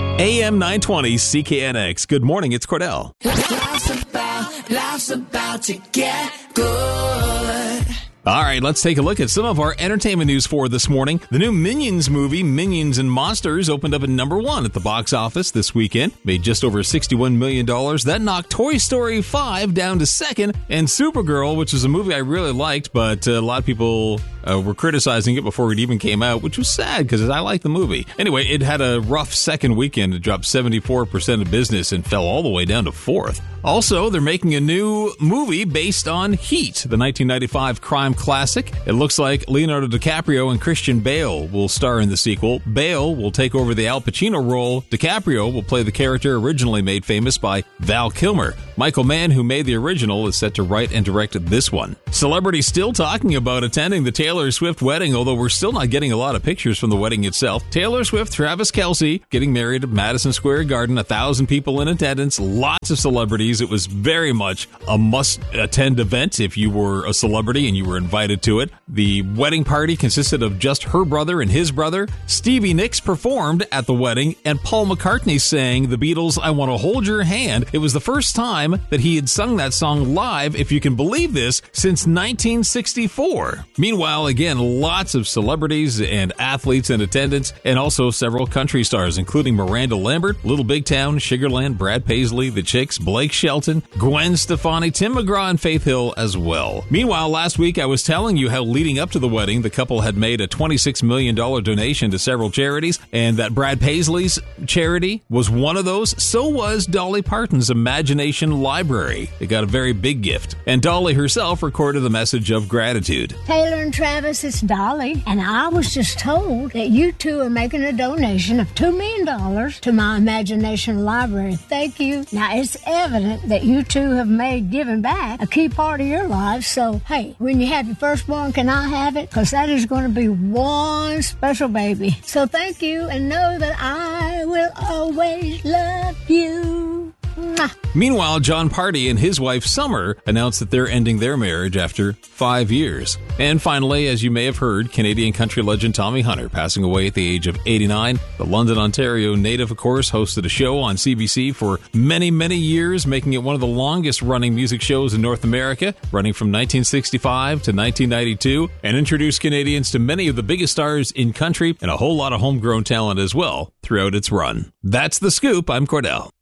AM 920 CKNX. Good morning, it's Cordell. Life's about to get good. All right, let's take a look at some of our entertainment news for this morning. The new Minions movie, Minions and Monsters, opened up at number 1 at the box office this weekend. Made just over $61 million. That knocked Toy Story 5 down to second. And Supergirl, which is a movie I really liked, but a lot of people were criticizing it before it even came out, which was sad because I like the movie. Anyway, it had a rough second weekend. It dropped 74% of business and fell all the way down to 4th. Also, they're making a new movie based on Heat, the 1995 crime classic. It looks like Leonardo DiCaprio and Christian Bale will star in the sequel. Bale will take over the Al Pacino role. DiCaprio will play the character originally made famous by Val Kilmer. Michael Mann, who made the original, is set to write and direct this one. Celebrities still talking about attending the Taylor Swift wedding, although we're still not getting a lot of pictures from the wedding itself. Taylor Swift, Travis Kelce getting married at Madison Square Garden, 1,000 people in attendance, lots of celebrities. It was very much a must-attend event if you were a celebrity and you were invited to it. The wedding party consisted of just her brother and his brother. Stevie Nicks performed at the wedding, and Paul McCartney sang the Beatles' I Want to Hold Your Hand. It was the first time that he had sung that song live, if you can believe this, since 1964. Meanwhile, again, lots of celebrities and athletes in attendance, and also several country stars, including Miranda Lambert, Little Big Town, Sugarland, Brad Paisley, The Chicks, Blake Shelton, Gwen Stefani, Tim McGraw, and Faith Hill as well. Meanwhile, last week I was telling you how leading up to the wedding, the couple had made a $26 million donation to several charities, and that Brad Paisley's charity was one of those. So was Dolly Parton's Imagination Library. They got a very big gift, and Dolly herself recorded the message of gratitude. Taylor and Travis, it's Dolly, and I was just told that you two are making a donation of $2 million to my Imagination Library. Thank you. Now, it's evident that you two have made giving back a key part of your lives, so hey, when you have your firstborn, can I have it? Because that is going to be one special baby. So thank you, and know that I will always love you. Mwah. Meanwhile, John Party and his wife Summer announced that they're ending their marriage after 5 years. And finally, as you may have heard, Canadian country legend Tommy Hunter passing away at the age of 89. The London, Ontario native, of course, hosted a show on CBC for many, many years, making it one of the longest-running music shows in North America, running from 1965 to 1992, and introduced Canadians to many of the biggest stars in country and a whole lot of homegrown talent as well throughout its run. That's The Scoop. I'm Cordell.